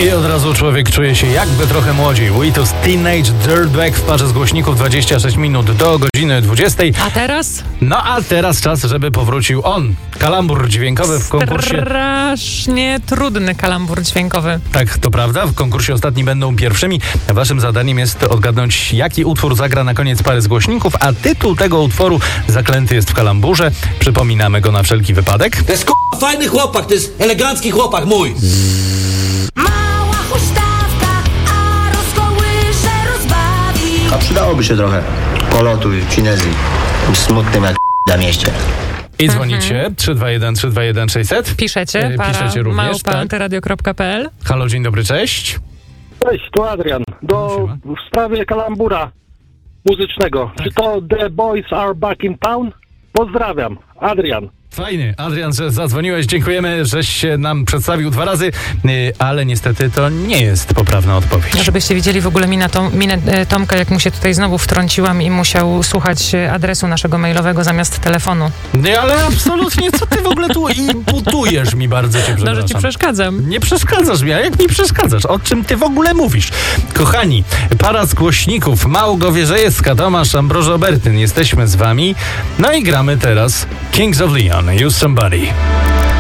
I od razu człowiek czuje się jakby trochę młodziej. Witos Teenage Dirtbag w parze z głośników 26 minut do godziny 20. A teraz? No a teraz czas, żeby powrócił on. Kalambur dźwiękowy w konkursie. Strasznie trudny kalambur dźwiękowy. Tak, to prawda. W konkursie ostatni będą pierwszymi. Waszym zadaniem jest odgadnąć, jaki utwór zagra na koniec pary z głośników, a tytuł tego utworu zaklęty jest w kalamburze. Przypominamy go na wszelki wypadek. To jest fajny chłopak, to jest elegancki chłopak mój. Mała huśtawka, a rozkołysze rozbawi. A przydałoby się trochę polotu i cinezji. Smutnym jak na mieście. I dzwonicie 321 600. Piszecie, Piszecie również, tak. antyradio.pl. Halo, dzień dobry, cześć. Cześć, tu Adrian. W sprawie kalambura muzycznego. Tak. Czy to The Boys Are Back in Town? Pozdrawiam. Adrian. Fajnie, Adrian, że zadzwoniłeś. Dziękujemy, żeś się nam przedstawił 2 razy, ale niestety to nie jest poprawna odpowiedź. Żebyście widzieli w ogóle minę Tomka, jak mu się tutaj znowu wtrąciłam i musiał słuchać adresu naszego mailowego zamiast telefonu. Nie, ale absolutnie, co ty w ogóle tu imputujesz mi, bardzo cię przepraszam. No, że ci przeszkadzam. Nie przeszkadzasz mi, a jak mi przeszkadzasz? O czym ty w ogóle mówisz? Kochani, para z głośników, Małgorzejewska, Tomasz, Ambrożo Bertyn, jesteśmy z wami. No i gramy teraz Kings of Leon, Use Somebody.